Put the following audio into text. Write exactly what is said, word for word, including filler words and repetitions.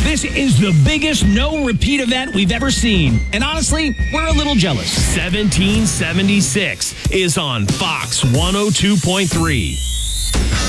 This is the biggest no-repeat event we've ever seen. And honestly, we're a little jealous. seventeen seventy-six is on Fox one oh two point three.